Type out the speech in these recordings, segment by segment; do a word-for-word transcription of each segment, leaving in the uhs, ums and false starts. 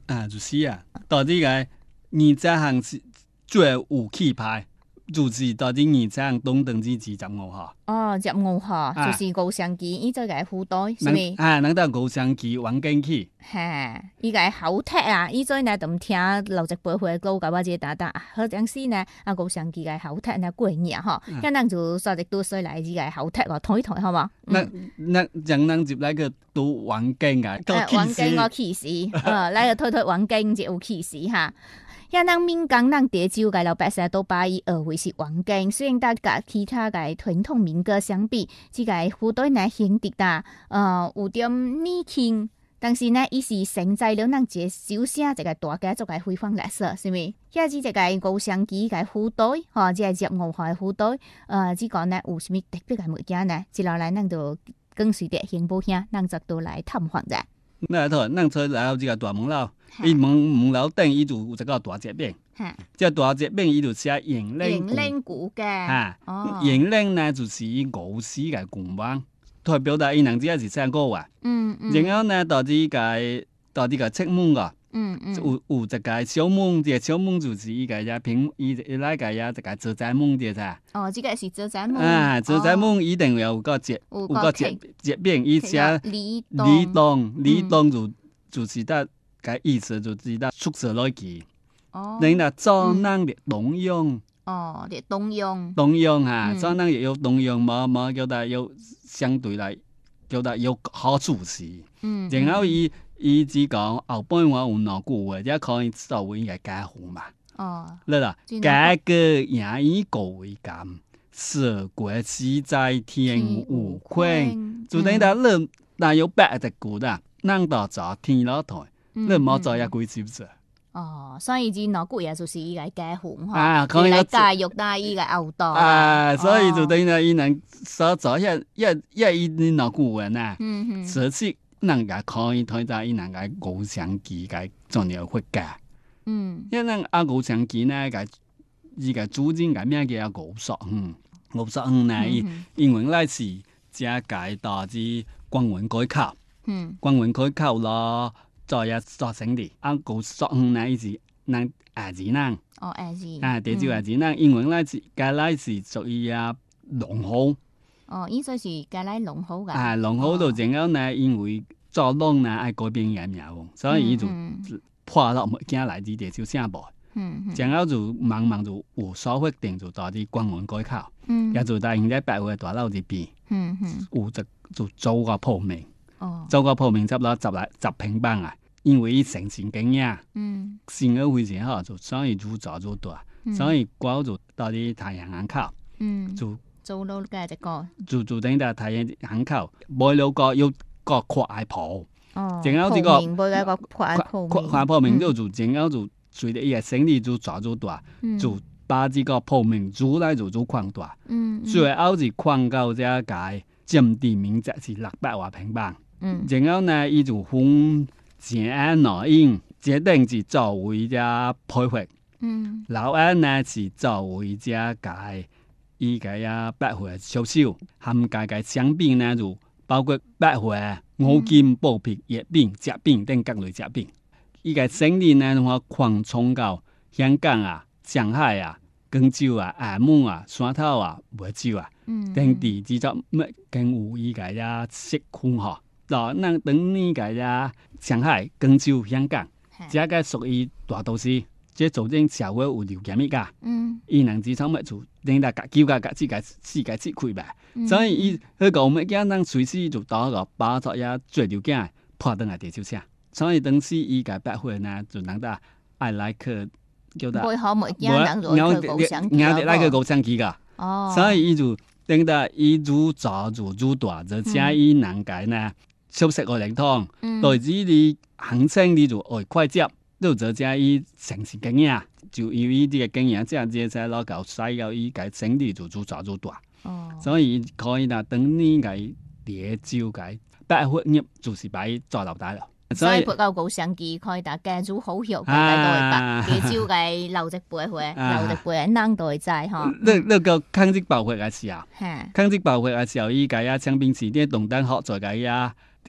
啊，就是啊，到底个二十行是最有气派，就是到底二十行东登至二十五號。 哦，十五號就是高雙機，伊做個副隊，是咪？ 啊，能到高雙機往緊去。 嚇，伊個後踢啊，伊做呢都聽劉直輩會講甲我這打打，好像是呢啊高雙機個後踢呢過年吼，咁咱就說一都水來呢個後踢哦，推推好冇？ 那那將咱接來個都往緊個， 往緊個氣勢，呃，來個推推往緊就有氣勢哈。呀，咱闽江咱潮州嘅老百姓都把伊學為是王經，雖然大家其他嘅傳統民歌相比，即個副隊呢顯得啦，呃，有點年輕，但是呢，伊是承載了咱一個小聲一個大家族嘅輝煌歷史，是咪？呀，即個高雙機嘅副隊，吼，即係十五號嘅副隊，呃，即個呢有啥物特別嘅物件呢？接落來咱就跟隨着邢寶兄，咱就都來探訪者。 那頭，咱出來後即個大門樓，伊門門樓頂伊就有一個大節餅，即大節餅伊就寫迎領迎領鼓嘅， 嚇，迎領呢就是伊五四嘅鼓棒，代表達伊能只係是唱歌啊。嗯嗯。然後呢，到啲個到啲個側門個，嗯嗯，有有一個小門，啲小門就是伊個呀平，伊伊來個呀一個做仔門啲咋。 哦，這個是做仔門。 啊，做仔門一定有個節，有個節節餅，伊寫李東，李東就就是得個意思，就知道宿舍來記。哦。你嗱做人嘅動用。 哦，嘅動用。 動用嚇，做人亦有動用，冇冇叫得有相對嚟叫得有好處是。嗯。然後伊伊只講後半話有兩句話，即可以作為一個家父嘛。哦。你啦，家個也以個為鑑。社國事在天無ခွ，就等到你那有白的股啦，能到做天老台，你冇做也鬼接住。 哦，所以只攞句嘢就是伊個家父吼， 伊來教育大伊個後代。 啊，所以就等到伊能所做一一一伊攞句話呐，實際能夠可以推到伊能夠高雙機個重要國家。嗯，因為阿高雙機呢個伊個主人個名叫高索嗯。五十五呢，因為那是加改到啲光文改考，嗯，光文改考咯，再一作成的。啊，五十五呢，伊是咱兒子人， 哦，兒子， 啊，潮州兒子人，因為那是加來是屬於啊龍號， 哦，伊說是加來龍號噶， 啊，龍號就然後呢，因為做龍呢愛改變人名，所以伊就破落物件來啲地就聲報。嗯，然後就慢慢就有所決定，就到啲官員改考，嗯，也就在現在百貨大樓入邊，嗯嗯，有就就租個鋪面，哦，租個鋪面執落十來十平方啊，因為伊成前經驗，嗯，生活非常好，就所以就做就大，所以過後就到啲太陽行考，嗯，就租到嘅一個， 就就等到太陽行考，買了個要個闊矮鋪，哦，然後呢個鋪面買個闊矮鋪面， 闊矮鋪面就就然後就。隨着伊個生意就做做大，嗯、就把這個鋪面做來就做擴大，嗯嗯、最後是擴到這個佔地面積是六百多平方，嗯、然後呢，伊就分前案內應，決定是作為這配合，嗯、老案呢是作為這個伊個呀百貨銷售，含個個商品呢就包括百貨、五金、布匹、藥品、食品等各類食品。伊個生意呢，我擴充到香港啊、上海啊、廣州啊、廈門啊、汕頭啊、梅州啊，等地製作乜更有伊個呀食空嗬。嗱，咱等呢個呀上海、廣州、香港，這個屬於大都市，即組織社會有條件物噶。嗯，伊能製作乜就等大家叫家家自家自家自開吧。所以伊佢講乜嘢，咱隨時就到個把作呀最條件破登來地就聲。所以當時伊個百貨呢，就能得愛來去叫得， 背後每件人都去高雙機， 啱啲來去高雙機噶。哦，所以伊就等得伊做做做做大，就將伊能夠呢熟悉個領導，對住你行政你就愛快捷，都就將伊成事經驗，就由伊啲嘅經驗，即係即係攞嚿細有伊個生意就做做做大。哦，所以可以啦，等呢個địa招個百貨業就是把伊做老大咯。 所以撥到高雙機，可以打家族好友，大家都會把地招嘅留一輩會，留一輩人都會知嗬。 你你個抗擊爆發嘅時候，抗擊爆發嘅時候，依家啊，槍兵時啲動彈學在嘅啊，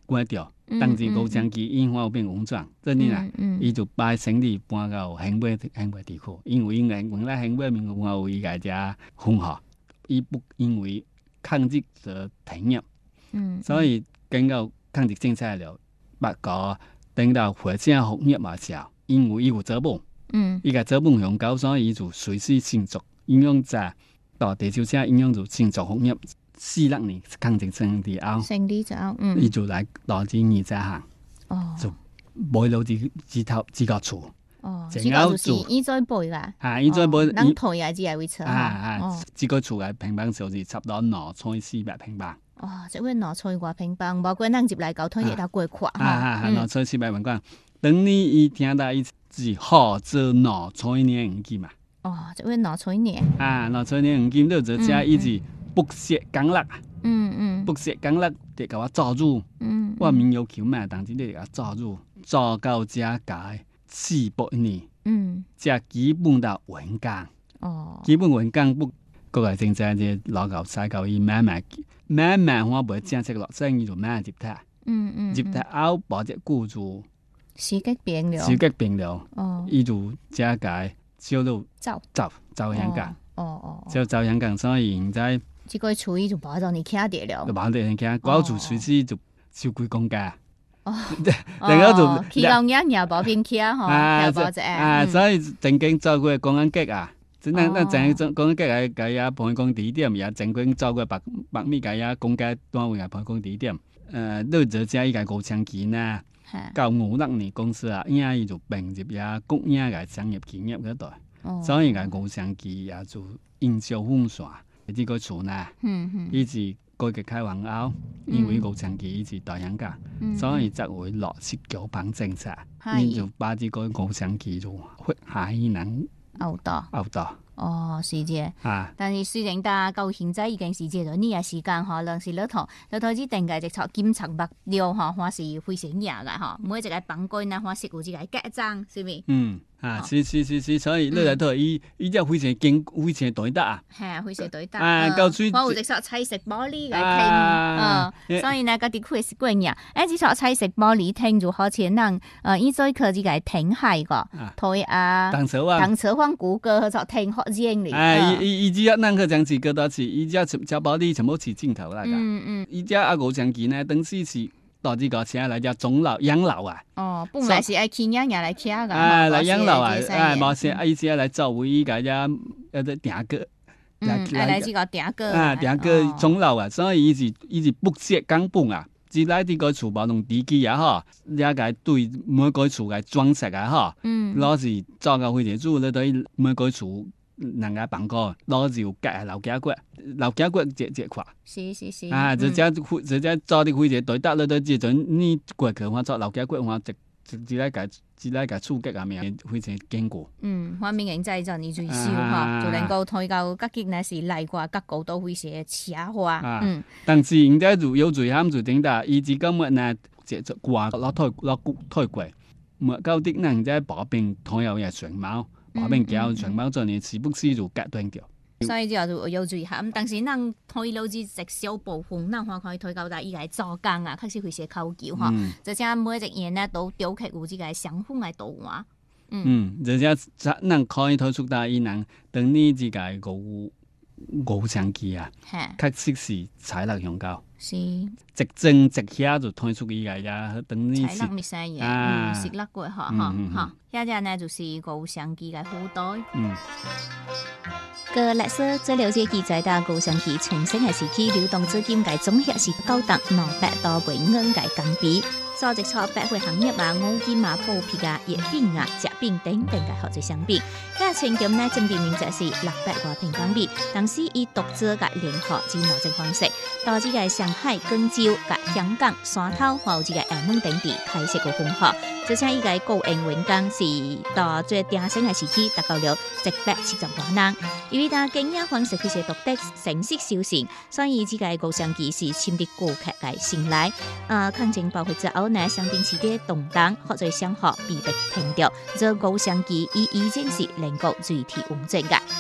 关掉，当时高墙期因化变工厂，真的啦，伊就把生理搬到兴北兴北地区，因为因为原来兴北民文化有伊家只分校，伊不因为抗日的停业，嗯，所以经过抗日政策了，八个等到火车服业嘛时候，因为伊有做梦，嗯，伊个做梦上高，所以伊就随时新竹影响在到地球车影响就新竹服业。四六年抗日勝利後， 勝利之後，嗯， 伊就來到這二隻行，哦，就買到自自頭自個厝， 哦，自個就是伊再買噶， 啊，伊再買， 咱台也只係會車， 啊啊，自個厝嘅平方就是差不多兩千四百平方， 哦，即係兩千多平方，無怪咱接來搞推嘢到過闊， 啊啊，兩千四百平方，等你伊聽到伊是好做兩千年黃金嘛， 哦，即係兩千年， 啊，兩千年黃金都就只伊是。不屑港力，嗯嗯，不屑港力，就甲我抓住，嗯，我民要求嘛，當時你甲抓住，抓到這界四百年，嗯，這基本到完工，哦，基本完工不，國內政策就老舊西舊伊慢慢慢慢我袂正式落生意就慢慢接他，嗯嗯，接他後把隻雇主時局變了， 時局變了，哦，伊就這界少到走走走香港， 哦哦， 就走香港，所以現在。 這個厝伊就冇到你徛地了， 就冇到你徛，我做隨時就收幾公價。 哦， 然後就去到日日冇邊徛嗬，又冇只啊，所以曾經做過公安局啊，真係那曾經公安局係佢也判公地點，也曾經做過百百米佢也公家單位也判公地點。誒，都就只依個高牆期呢，到五六年公司啊，依家伊就並入也國營嘅商業企業嗰度，所以個高牆期也就營銷分散。呢個厝呢，以至改革開放後，因為高牆期以至大香港，所以則會落實九棒政策，因就把呢個高牆期就下一能拗到拗到。 哦，是嘅，啊，但是雖然大到現在已經是這個呢個時間嗬，兩時兩頭，兩頭只定嘅直錯檢測目標嗬，還是非常嚴嘅嗬，每一個綁杆呢，還是有一個結帳，是咪？嗯。 啊，是是是是，所以你來睇伊，伊只非常堅，非常對得啊。 係，非常對得。 啊，到最我有隻錯彩色玻璃嘅聽，嗯，所以呢個啲佢是貴嘢。誒，隻錯彩色玻璃聽就好似人，誒，伊最佢只個聽係個，台啊， 當車啊， 當車放古歌，就聽學正嚟。 誒，伊伊只啊，咱個將是個多次，伊只隻玻璃全部是鏡頭嚟㗎。嗯嗯。伊只阿個將機呢，當時是。到呢個車嚟叫種老養老啊！ 哦，本來是愛企業人嚟徛噶， 啊嚟養老啊！啊，冇事，意思係嚟作為依個只一個定個， 嗯，嚟嚟呢個定個啊，定個種老啊，所以伊是伊是不屑港本啊，只來呢個厝包用地基啊，嗬，一個對每個厝嘅裝飾啊，嗬，嗯，攞是做個非常主要對每個厝。人家辦過，攞住夾老家骨，老家骨隻隻塊。 是是是。 啊，這只這只做啲非常對得，你都只準呢過去我做老家骨，我直直直嚟個直嚟個觸擊啊面，非常堅固。 嗯，我明經濟就你最少嚇，就能夠推到各級呢是嚟過各個都會寫強化。嗯。 但是人家就有最慘就點打，以至今日呢，即係掛攞推攞推過，莫夠啲人在保邊推有嘢全貌。嗰邊叫全貓做年時不時就隔斷掉， 所以就有注意下。但是咱推到只一小部分，咱還可以推到大依個做工啊，確實會寫考究嚇。而且每一隻嘢呢都雕刻有這個相符嘅圖畫。 嗯，而且咱可以推出大伊能等你這個五五長期啊，確實是採納用高。 是。 直正直下就推出依個呀，等你是。採納咩生嘢？嗯，是叻過嚇嚇嚇。下隻呢就是高相機嘅褲袋。嗯。個歷史資料記載到高相機全盛嘅時期，流動資金嘅總額是高達兩百多倍元嘅港幣。所直錯百貨行業啊、五金啊、布匹啊、藥品啊、食品等等嘅合作相比，咁前金呢佔地面積是六百多平方米。當時以獨資嘅聯合及貿易方式，導致嘅上海、廣州、嘅香港、汕頭、還有這個澳門等地開設個分行。而且依個個營員工是到最鼎盛嘅時期達到了一百七十多人。由於佢經營方式非常獨特、成色修成，所以這個高相機是深得顧客嘅信賴。啊，抗戰爆發之後呢，商品市場動盪，或者商號被迫停掉，這高相機已已經是能夠具體運轉嘅。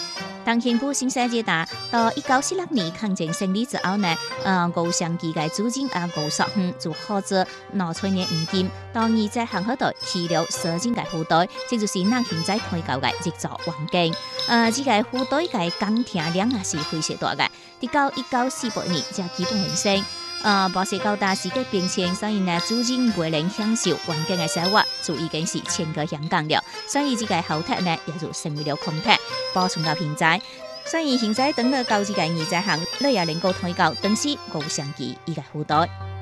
當幸福新世界達到一九四六年抗戰勝利之後呢，呃，吳祥基嘅主人啊吳淑芬就號召農村嘅五金到二在行河度起了射箭嘅部隊，這就是咱現在推告嘅一座環境。呃，這個部隊嘅工程量也是非常大嘅，直到一九四八年才基本完成。呃，保持高達世界變遷，所以呢，主人未能享受環境嘅生活，就已經是全個香港了。所以這個後台呢，也就成為了空台，保存到現在。所以現在等到高級嘅二在行，你也能夠推告當時吳祥基伊個部隊。